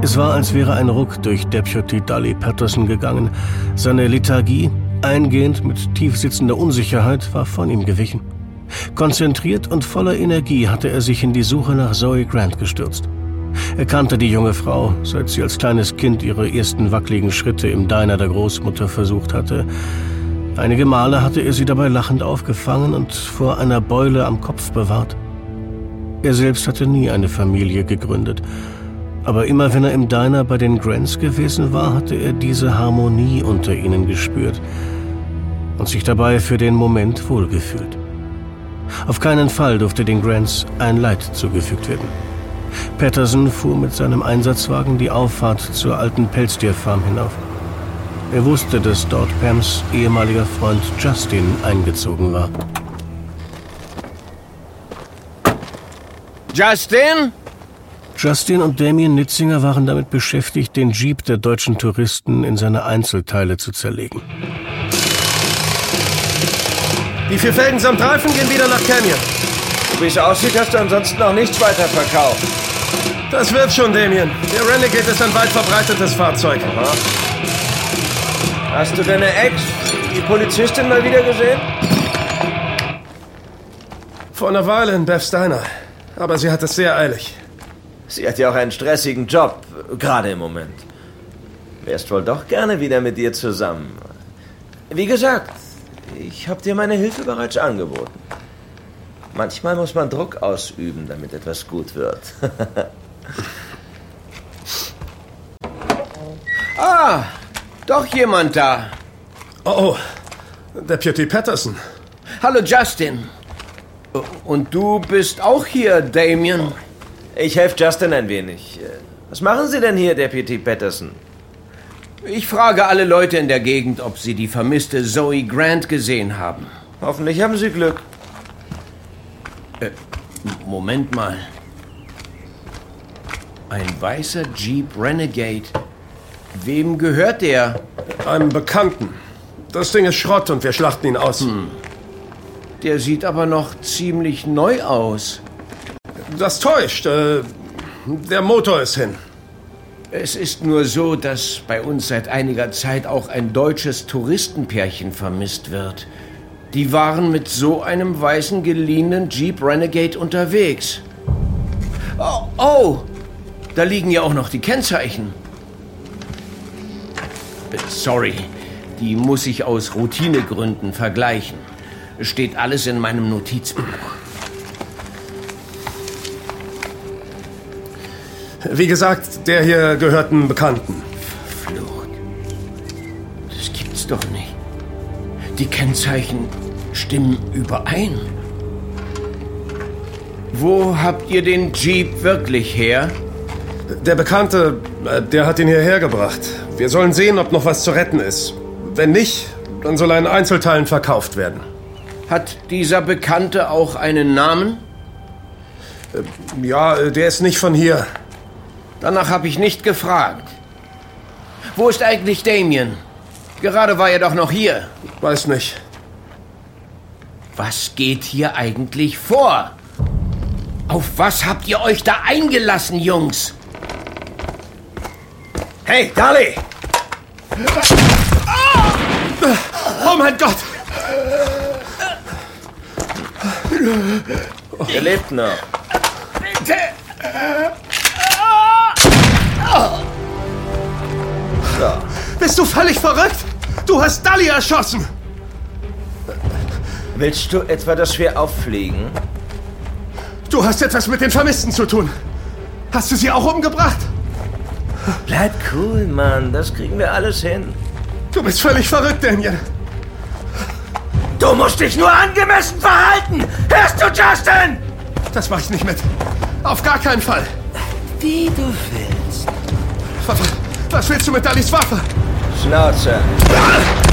Es war, als wäre ein Ruck durch Deputy Dali Patterson gegangen. Seine Lethargie, eingehend mit tiefsitzender Unsicherheit, war von ihm gewichen. Konzentriert und voller Energie hatte er sich in die Suche nach Zoe Grant gestürzt. Er kannte die junge Frau, seit sie als kleines Kind ihre ersten wackeligen Schritte im Diner der Großmutter versucht hatte. Einige Male hatte er sie dabei lachend aufgefangen und vor einer Beule am Kopf bewahrt. Er selbst hatte nie eine Familie gegründet. Aber immer wenn er im Diner bei den Grants gewesen war, hatte er diese Harmonie unter ihnen gespürt und sich dabei für den Moment wohlgefühlt. Auf keinen Fall durfte den Grants ein Leid zugefügt werden. Patterson fuhr mit seinem Einsatzwagen die Auffahrt zur alten Pelztierfarm hinauf. Er wusste, dass dort Pams ehemaliger Freund Justin eingezogen war. Justin? Justin und Damien Nitzinger waren damit beschäftigt, den Jeep der deutschen Touristen in seine Einzelteile zu zerlegen. Die 4 Felgen samt Reifen gehen wieder nach Canyon. Wie es aussieht, hast du ansonsten noch nichts weiter verkauft. Das wird schon, Damien. Der Renegade ist ein weit verbreitetes Fahrzeug. Aha. Hast du deine Ex, die Polizistin, mal wieder gesehen? Vor einer Weile in Beth's Diner. Aber sie hat es sehr eilig. Sie hat ja auch einen stressigen Job, gerade im Moment. Wärst wohl doch gerne wieder mit ihr zusammen. Wie gesagt, ich habe dir meine Hilfe bereits angeboten. Manchmal muss man Druck ausüben, damit etwas gut wird. Ah, doch jemand da. Oh, Deputy Patterson. Hallo Justin. Und du bist auch hier, Damien? Ich helfe Justin ein wenig. Was machen Sie denn hier, Deputy Patterson? Ich frage alle Leute in der Gegend, ob sie die vermisste Zoe Grant gesehen haben. Hoffentlich haben Sie Glück. Moment mal. Ein weißer Jeep Renegade. Wem gehört der? Einem Bekannten. Das Ding ist Schrott und wir schlachten ihn aus. Der sieht aber noch ziemlich neu aus. Das täuscht. Der Motor ist hin. Es ist nur so, dass bei uns seit einiger Zeit auch ein deutsches Touristenpärchen vermisst wird. Die waren mit so einem weißen geliehenen Jeep Renegade unterwegs. Oh, da liegen ja auch noch die Kennzeichen. Sorry, die muss ich aus Routinegründen vergleichen. Steht alles in meinem Notizbuch. Wie gesagt, der hier gehört einem Bekannten. Verflucht. Das gibt's doch nicht. Die Kennzeichen stimmen überein. Wo habt ihr den Jeep wirklich her? Der Bekannte, der hat ihn hierher gebracht. Wir sollen sehen, ob noch was zu retten ist. Wenn nicht, dann soll er in Einzelteilen verkauft werden. Hat dieser Bekannte auch einen Namen? Ja, der ist nicht von hier. Danach habe ich nicht gefragt. Wo ist eigentlich Damien? Gerade war er doch noch hier. Weiß nicht. Was geht hier eigentlich vor? Auf was habt ihr euch da eingelassen, Jungs? Hey, Dali! Oh mein Gott! Er lebt noch. Bitte! So. Bist du völlig verrückt? Du hast Dali erschossen! Willst du etwa, dass wir auffliegen? Du hast etwas mit den Vermissten zu tun. Hast du sie auch umgebracht? Bleib cool, Mann. Das kriegen wir alles hin. Du bist völlig verrückt, Daniel. Du musst dich nur angemessen verhalten! Hörst du, Justin? Das mach ich nicht mit. Auf gar keinen Fall. Wie du willst. Was willst du mit Dalis Waffe? Schnauze.